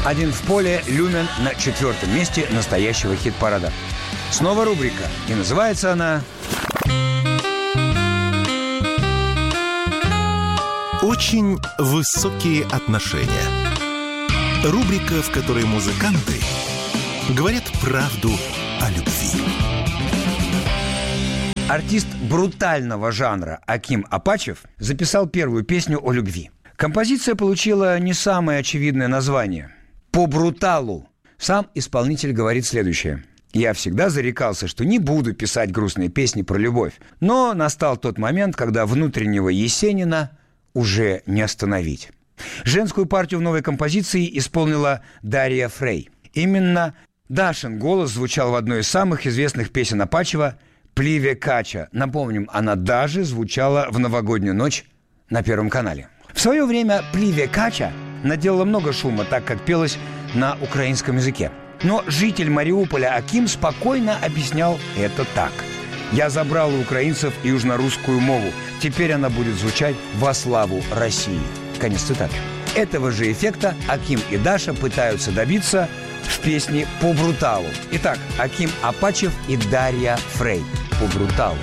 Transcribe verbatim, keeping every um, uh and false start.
«Один в поле», «Люмен» на четвертом месте настоящего хит-парада. Снова рубрика, и называется она «Очень высокие отношения». Рубрика, в которой музыканты говорят правду о любви. Артист брутального жанра Аким Апачев записал первую песню о любви. Композиция получила не самое очевидное название – «По бруталу». Сам исполнитель говорит следующее. «Я всегда зарекался, что не буду писать грустные песни про любовь, но настал тот момент, когда внутреннего Есенина уже не остановить». Женскую партию в новой композиции исполнила Дарья Фрей. Именно Дашин голос звучал в одной из самых известных песен Апачева «Пливе Кача». Напомним, она даже звучала в новогоднюю ночь на Первом канале. В свое время «Пливе Кача» наделала много шума, так как пелась на украинском языке. Но житель Мариуполя Аким спокойно объяснял это так. «Я забрал у украинцев южнорусскую мову. Теперь она будет звучать во славу России». Конец цитаты. Этого же эффекта Аким и Даша пытаются добиться в песне «По бруталу». Итак, Аким Апачев и Дарья Фрей «По бруталу».